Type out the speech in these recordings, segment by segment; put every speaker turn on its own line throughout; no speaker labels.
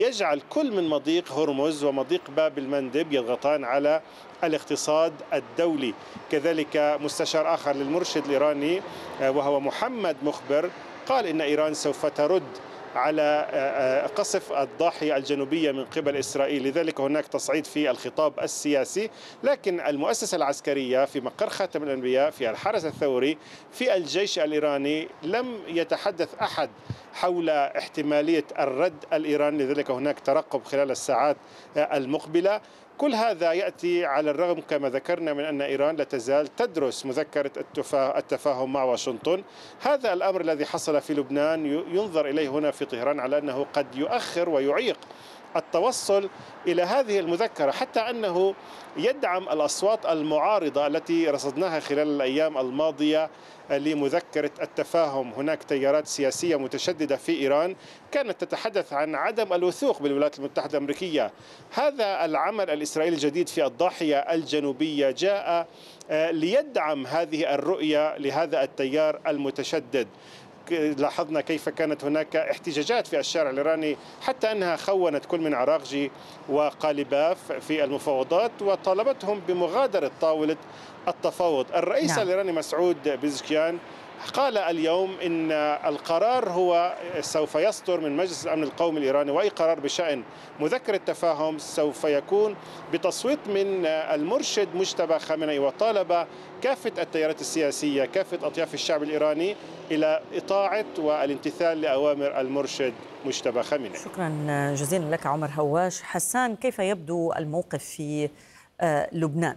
يجعل كل من مضيق هرمز ومضيق باب المندب يضغطان على الاقتصاد الدولي. كذلك مستشار آخر للمرشد الإيراني وهو محمد مخبر قال إن إيران سوف ترد على قصف الضاحية الجنوبية من قبل إسرائيل. لذلك هناك تصعيد في الخطاب السياسي، لكن المؤسسة العسكرية في مقر خاتم الأنبياء في الحرس الثوري في الجيش الإيراني لم يتحدث أحد حول احتمالية الرد الإيراني. لذلك هناك ترقب خلال الساعات المقبلة. كل هذا يأتي على الرغم كما ذكرنا من أن إيران لا تزال تدرس مذكرة التفاهم مع واشنطن. هذا الأمر الذي حصل في لبنان ينظر إليه هنا في طهران على أنه قد يؤخر ويعيق التوصل إلى هذه المذكرة، حتى أنه يدعم الأصوات المعارضة التي رصدناها خلال الأيام الماضية لمذكرة التفاهم. هناك تيارات سياسية متشددة في إيران كانت تتحدث عن عدم الوثوق بالولايات المتحدة الأمريكية. هذا العمل الإسرائيلي الجديد في الضاحية الجنوبية جاء ليدعم هذه الرؤية لهذا التيار المتشدد. لاحظنا كيف كانت هناك احتجاجات في الشارع الإيراني، حتى أنها خونت كل من عراقجي وقالباف في المفاوضات وطالبتهم بمغادرة طاولة التفاوض. الرئيس الإيراني مسعود بيزشكيان قال اليوم إن القرار هو سوف يصدر من مجلس الأمن القومي الإيراني، وأي قرار بشأن مذكرة التفاهم سوف يكون بتصويت من المرشد مجتبى خامنئي. وطالب كافة التيارات السياسية كافة أطياف الشعب الإيراني إلى إطاعة والامتثال لأوامر المرشد مجتبى خامنئي.
شكرا جزيلا لك عمر هواش. حسان، كيف يبدو الموقف في لبنان؟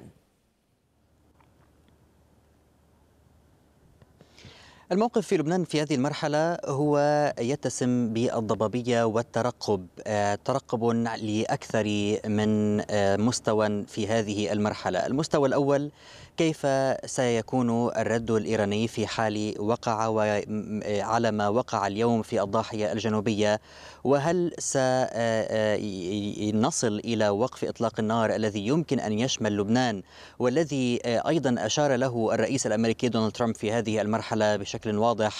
الموقف في لبنان في هذه المرحلة هو يتسم بالضبابية والترقب، ترقب لأكثر من مستوى في هذه المرحلة. المستوى الأول، كيف سيكون الرد الإيراني في حال وقع على ما وقع اليوم في الضاحية الجنوبية، وهل سنصل إلى وقف إطلاق النار الذي يمكن أن يشمل لبنان، والذي أيضا أشار له الرئيس الأمريكي دونالد ترامب في هذه المرحلة بشكل واضح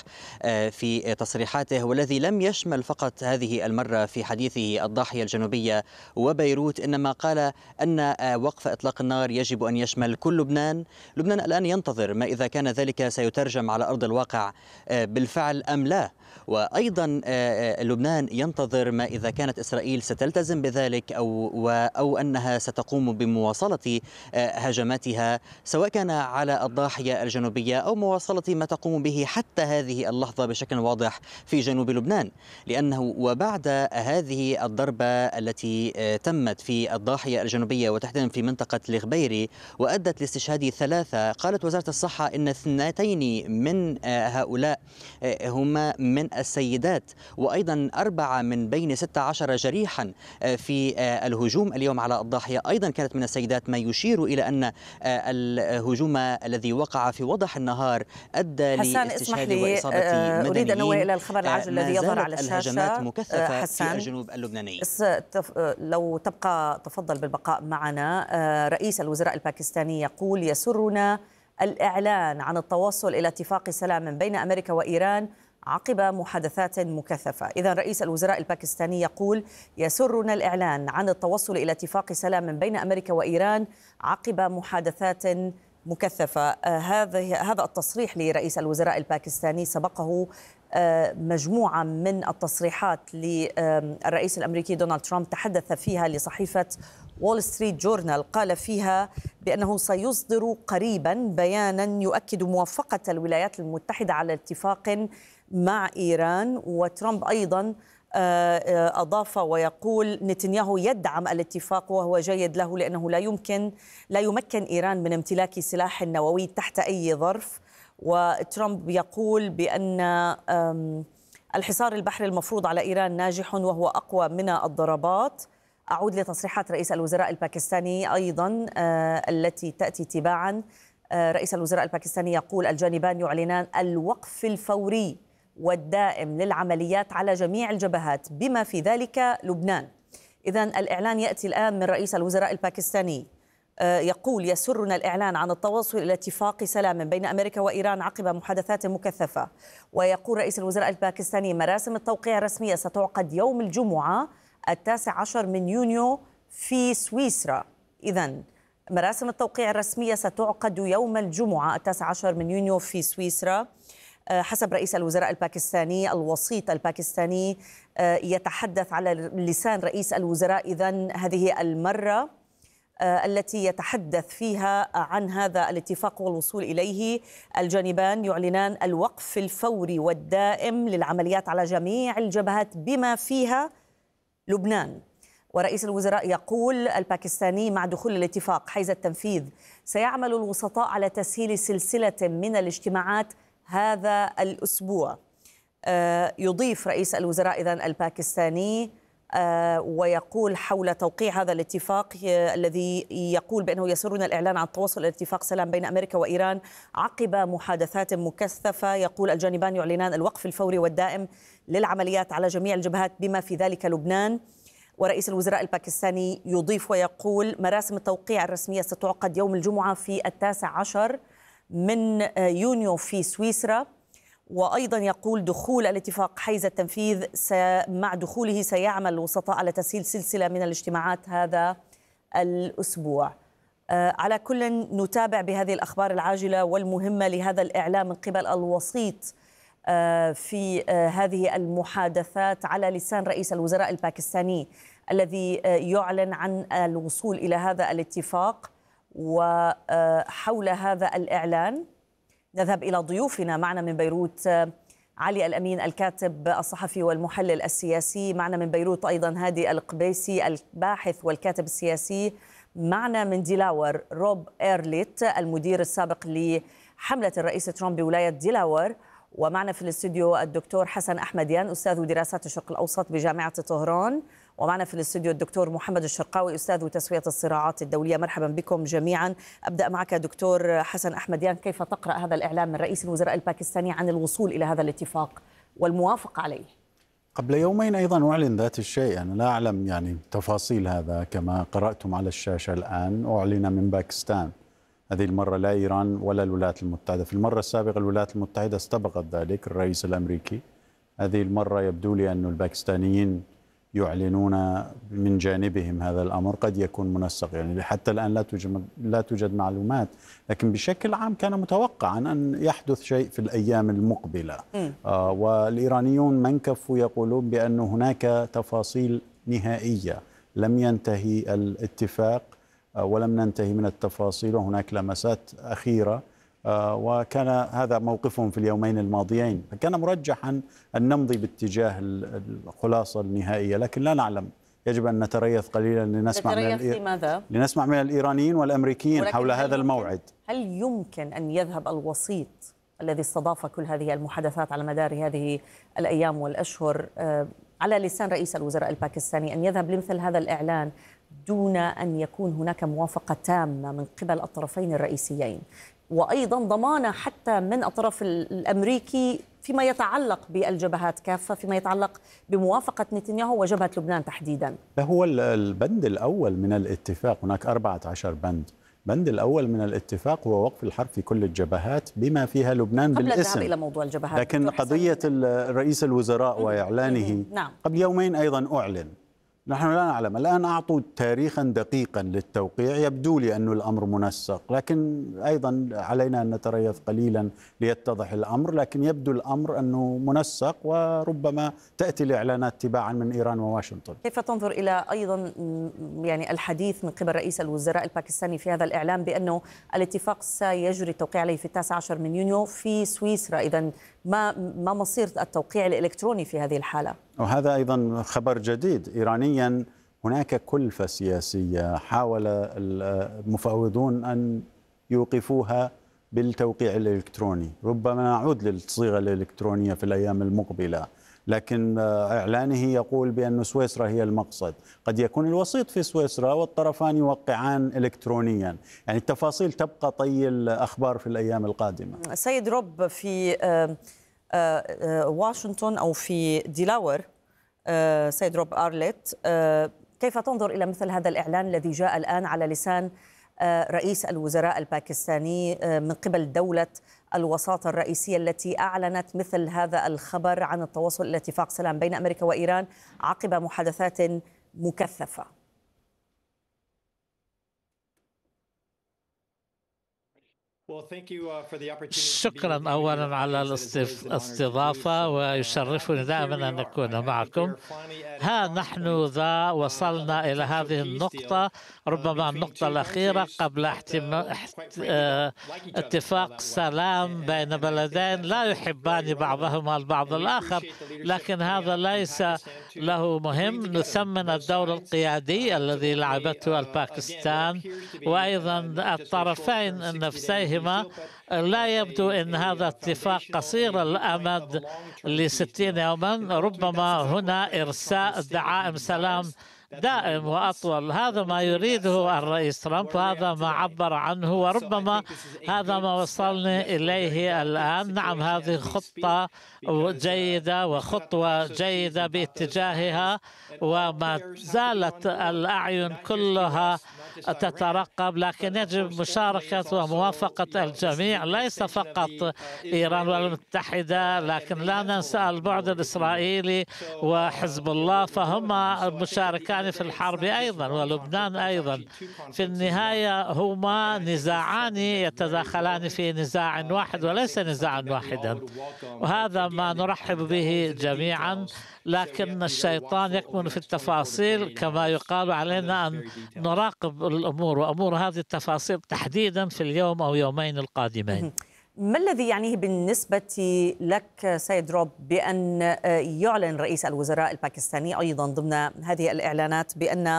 في تصريحاته، والذي لم يشمل فقط هذه المرة في حديثه الضاحية الجنوبية وبيروت، إنما قال أن وقف إطلاق النار يجب أن يشمل كل لبنان. لبنان الآن ينتظر ما إذا كان ذلك سيترجم على أرض الواقع بالفعل أم لا، وأيضا لبنان ينتظر ما إذا كانت إسرائيل ستلتزم بذلك أو أنها ستقوم بمواصلة هجماتها سواء كان على الضاحية الجنوبية أو مواصلة ما تقوم به حتى هذه اللحظة بشكل واضح في جنوب لبنان. لأنه وبعد هذه الضربة التي تمت في الضاحية الجنوبية وتحديدا في منطقة الغبيري وأدت لاستشهاد 3، قالت وزارة الصحة إن 2 من هؤلاء هما من السيدات، وأيضا 4 من بين 16 جريحا في الهجوم اليوم على الضاحية أيضا كانت من السيدات، ما يشير إلى أن الهجوم الذي وقع في وضح النهار أدى لاستشهاد وإصابة مدنيين.
أريد أن أنوه إلى الخبر العاجل الذي يظهر على الشاشة.
الهجمات مكثفة في الجنوب اللبناني.
لو تبقى تفضل بالبقاء معنا. رئيس الوزراء الباكستاني يقول يسرنا الإعلان عن التوصل إلى اتفاق سلام بين أمريكا وإيران عقب محادثات مكثفة. إذن رئيس الوزراء الباكستاني يقول يسرنا الإعلان عن التوصل إلى اتفاق سلام بين أمريكا وإيران عقب محادثات مكثفة. هذا التصريح لرئيس الوزراء الباكستاني سبقه مجموعة من التصريحات للرئيس الأمريكي دونالد ترامب تحدث فيها لصحيفة وول ستريت جورنال، قال فيها بأنه سيصدر قريبا بيانا يؤكد موافقة الولايات المتحدة على اتفاق مع إيران. وترامب أيضا أضاف ويقول نتنياهو يدعم الاتفاق وهو جيد له لأنه لا يمكن إيران من امتلاك سلاح نووي تحت أي ظرف. وترامب يقول بأن الحصار البحري المفروض على إيران ناجح وهو أقوى من الضربات. أعود لتصريحات رئيس الوزراء الباكستاني أيضا التي تأتي تباعا. رئيس الوزراء الباكستاني يقول الجانبان يعلنان الوقف الفوري والدائم للعمليات على جميع الجبهات بما في ذلك لبنان. إذن الإعلان يأتي الآن من رئيس الوزراء الباكستاني، يقول يسرنا الإعلان عن التوصل إلى اتفاق سلام بين أمريكا وإيران عقب محادثات مكثفة. ويقول رئيس الوزراء الباكستاني مراسم التوقيع الرسمية ستعقد يوم الجمعة 19 من يونيو في سويسرا. إذن مراسم التوقيع الرسمية ستعقد يوم الجمعة 19 من يونيو في سويسرا. حسب رئيس الوزراء الباكستاني، الوسيط الباكستاني يتحدث على لسان رئيس الوزراء إذن هذه المرة التي يتحدث فيها عن هذا الاتفاق والوصول إليه. الجانبان يعلنان الوقف الفوري والدائم للعمليات على جميع الجبهات بما فيها لبنان. ورئيس الوزراء يقول الباكستاني مع دخول الاتفاق حيز التنفيذ سيعمل الوسطاء على تسهيل سلسلة من الاجتماعات هذا الأسبوع. يضيف رئيس الوزراء إذن الباكستاني ويقول حول توقيع هذا الاتفاق الذي يقول بأنه يسرنا الإعلان عن التوصل إلى اتفاق سلام بين أمريكا وإيران عقب محادثات مكثفة. يقول الجانبان يعلنان الوقف الفوري والدائم للعمليات على جميع الجبهات بما في ذلك لبنان. ورئيس الوزراء الباكستاني يضيف ويقول مراسم التوقيع الرسمية ستعقد يوم الجمعة في 19 من يونيو في سويسرا. وأيضا يقول دخول الاتفاق حيز التنفيذ مع دخوله سيعمل الوسطاء على تسهيل سلسلة من الاجتماعات هذا الأسبوع. على كل نتابع بهذه الأخبار العاجلة والمهمة لهذا الإعلام من قبل الوسيط في هذه المحادثات على لسان رئيس الوزراء الباكستاني الذي يعلن عن الوصول إلى هذا الاتفاق. وحول هذا الإعلان نذهب إلى ضيوفنا. معنا من بيروت علي الأمين الكاتب الصحفي والمحلل السياسي، معنا من بيروت أيضا هادي القبيسي الباحث والكاتب السياسي، معنا من ديلاور روب إيرليت المدير السابق لحملة الرئيس ترامب بولاية ديلاور، ومعنا في الاستوديو الدكتور حسن أحمديان أستاذ دراسات الشرق الأوسط بجامعة طهران، ومعنا في الاستوديو الدكتور محمد الشرقاوي أستاذ تسوية الصراعات الدولية. مرحبا بكم جميعا. أبدأ معك دكتور حسن أحمديان، كيف تقرأ هذا الإعلان من رئيس الوزراء الباكستاني عن الوصول إلى هذا الاتفاق والموافقة عليه؟
قبل يومين أيضا أعلن ذات الشيء، أنا لا أعلم تفاصيل هذا كما قرأتم على الشاشة الآن. أعلن من باكستان، هذه المرة لا إيران ولا الولايات المتحدة. في المرة السابقة الولايات المتحدة استبقت ذلك الرئيس الأمريكي. هذه المرة يبدو لي أن الباكستانيين يعلنون من جانبهم هذا الأمر، قد يكون منسق، حتى الآن لا توجد معلومات، لكن بشكل عام كان متوقعا أن يحدث شيء في الأيام المقبلة. والإيرانيون من كفوا يقولون بأن هناك تفاصيل نهائية، لم ينتهي الاتفاق ولم ننتهي من التفاصيل، وهناك لمسات أخيرة، وكان هذا موقفهم في اليومين الماضيين. فكان مرجحا أن نمضي باتجاه الخلاصة النهائية، لكن لا نعلم. يجب أن نتريث قليلا لنسمع من الإيرانيين والأمريكيين حول هذا الموعد.
هل يمكن أن يذهب الوسيط الذي استضاف كل هذه المحادثات على مدار هذه الأيام والأشهر على لسان رئيس الوزراء الباكستاني أن يذهب لمثل هذا الإعلان دون أن يكون هناك موافقة تامة من قبل الطرفين الرئيسيين، وأيضا ضمانة حتى من الطرف الأمريكي فيما يتعلق بالجبهات كافة، فيما يتعلق بموافقة نتنياهو وجبهة لبنان تحديدا؟
هو البند الأول من الاتفاق، هناك 14 بند. البند الأول من الاتفاق هو وقف الحرب في كل الجبهات بما فيها لبنان بالاسم. قبل الذهاب
إلى موضوع الجبهات،
لكن قضية رئيس الوزراء وإعلانه قبل يومين أيضا أعلن. نحن لا نعلم الآن، أعطوا تاريخا دقيقا للتوقيع، يبدو لي أن الأمر منسق، لكن أيضا علينا أن نتريث قليلا ليتضح الأمر، لكن يبدو الأمر أنه منسق، وربما تأتي الإعلانات تباعا من إيران وواشنطن.
كيف تنظر إلى أيضا الحديث من قبل رئيس الوزراء الباكستاني في هذا الإعلام بأنه الاتفاق سيجري التوقيع عليه في 19 من يونيو في سويسرا؟ إذن ما مصير التوقيع الإلكتروني في هذه الحالة؟
وهذا أيضا خبر جديد. إيرانيا هناك كلفة سياسية حاول المفاوضون أن يوقفوها بالتوقيع الإلكتروني، ربما نعود للصيغة الإلكترونية في الأيام المقبلة، لكن إعلانه يقول بأن سويسرا هي المقصد. قد يكون الوسيط في سويسرا والطرفان يوقعان إلكترونيا، التفاصيل تبقى طي الأخبار في الأيام القادمة.
سيد روب، في واشنطن أو في ديلاور، سيد روب أرليت، كيف تنظر إلى مثل هذا الإعلان الذي جاء الآن على لسان رئيس الوزراء الباكستاني من قبل دولة الوساطة الرئيسية التي أعلنت مثل هذا الخبر عن التوصل إلى اتفاق سلام بين أمريكا وإيران عقب محادثات مكثفة.
شكرا أولا على الاستضافة، ويشرفني دائما أن نكون معكم. ها نحن ذا وصلنا إلى هذه النقطة، ربما النقطة الأخيرة قبل اتفاق سلام بين بلدين لا يحبان بعضهما البعض الآخر، لكن هذا ليس له مهم. نثمن الدور القيادي الذي لعبته الباكستان وأيضا الطرفين نفسيهما. لا يبدو أن هذا اتفاق قصير الأمد ل60 يوما، ربما هنا إرساء دعائم سلام دائم وأطول. هذا ما يريده الرئيس ترامب، وهذا ما عبر عنه، وربما هذا ما وصلنا إليه الآن. نعم، هذه خطة جيدة وخطوة جيدة باتجاهها، وما زالت الأعين كلها تترقب، لكن يجب مشاركة وموافقة الجميع، ليس فقط إيران والولايات المتحدة، لكن لا ننسى البعد الإسرائيلي وحزب الله، فهما مشاركان في الحرب أيضا، ولبنان أيضا. في النهاية هما نزاعان يتداخلان في نزاع واحد وليس نزاعا واحدا، وهذا ما نرحب به جميعا. لكن الشيطان يكمن في التفاصيل كما يقال، علينا أن نراقب الأمور وأمور هذه التفاصيل تحديدا في اليوم أو يومين القادمين.
ما الذي يعنيه بالنسبة لك سيد روب بأن يعلن رئيس الوزراء الباكستاني أيضا ضمن هذه الإعلانات بأن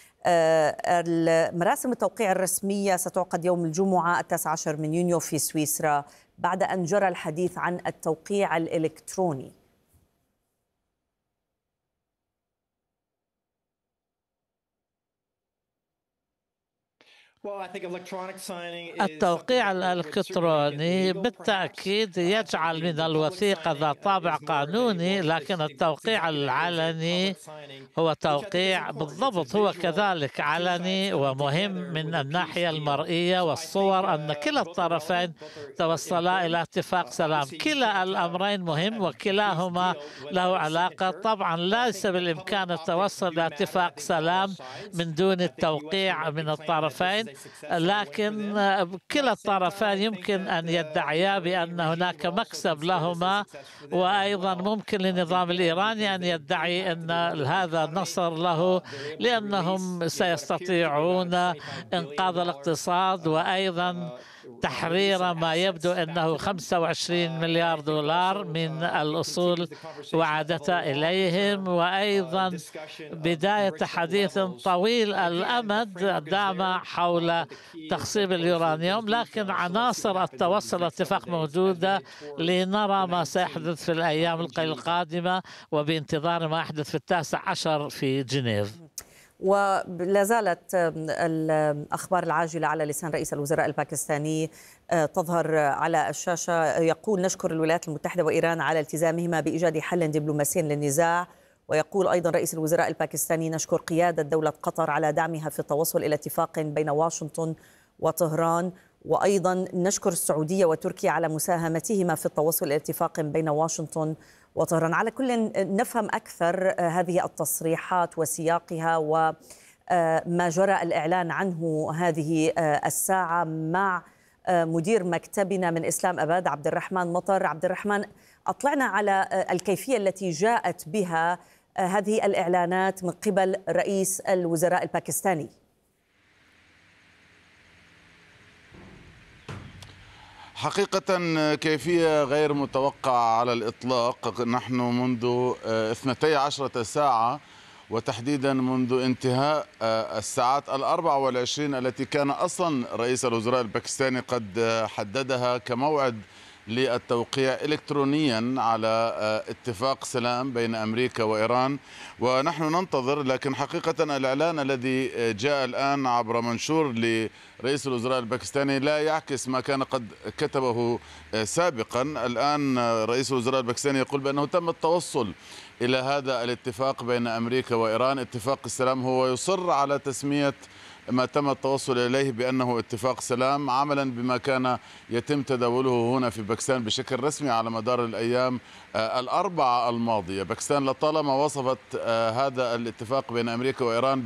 مراسم التوقيع الرسمية ستعقد يوم الجمعة 19 من يونيو في سويسرا، بعد أن جرى الحديث عن التوقيع الإلكتروني؟
التوقيع الإلكتروني بالتأكيد يجعل من الوثيقة ذات طابع قانوني، لكن التوقيع العلني هو توقيع بالضبط، هو كذلك علني ومهم من الناحية المرئية والصور أن كلا الطرفين توصلا إلى اتفاق سلام. كلا الأمرين مهم وكلاهما له علاقة. طبعا ليس بالإمكان التوصل إلى اتفاق سلام من دون التوقيع من الطرفين، لكن كلا الطرفين يمكن أن يدعيا بأن هناك مكسب لهما، وأيضا ممكن للنظام الإيراني أن يدعي أن هذا نصر له، لأنهم سيستطيعون إنقاذ الاقتصاد وأيضا تحرير ما يبدو أنه 25 مليار دولار من الأصول وعادتها إليهم، وأيضا بداية حديث طويل الأمد دام حول تخصيب اليورانيوم. لكن عناصر التوصل اتفاق موجودة، لنرى ما سيحدث في الأيام القادمة، وبانتظار ما يحدث في 19 في جنيف.
ولا زالت الأخبار العاجلة على لسان رئيس الوزراء الباكستاني تظهر على الشاشة. يقول: نشكر الولايات المتحدة وإيران على التزامهما بإيجاد حل دبلوماسي للنزاع. ويقول أيضا رئيس الوزراء الباكستاني: نشكر قيادة دولة قطر على دعمها في التوصل إلى اتفاق بين واشنطن وطهران. وأيضا نشكر السعودية وتركيا على مساهمتهما في التوصل إلى اتفاق بين واشنطن وطهران. على كل نفهم أكثر هذه التصريحات وسياقها وما جرى الإعلان عنه هذه الساعة مع مدير مكتبنا من إسلام أباد عبد الرحمن مطر. عبد الرحمن، أطلعنا على الكيفية التي جاءت بها هذه الإعلانات من قبل رئيس الوزراء الباكستاني.
حقيقة كيفية غير متوقعة على الإطلاق. نحن منذ 12 ساعة، وتحديدا منذ انتهاء الساعات 24 التي كان أصلا رئيس الوزراء الباكستاني قد حددها كموعد للتوقيع إلكترونيا على اتفاق سلام بين أمريكا وإيران، ونحن ننتظر. لكن حقيقة الإعلان الذي جاء الآن عبر منشور لرئيس الوزراء الباكستاني لا يعكس ما كان قد كتبه سابقا. الآن رئيس الوزراء الباكستاني يقول بأنه تم التوصل إلى هذا الاتفاق بين أمريكا وإيران، اتفاق السلام. هو يصر على تسمية ما تم التوصل إليه بأنه اتفاق سلام، عملا بما كان يتم تداوله هنا في باكستان بشكل رسمي على مدار الأيام الأربعة الماضية. باكستان لطالما وصفت هذا الاتفاق بين أمريكا وإيران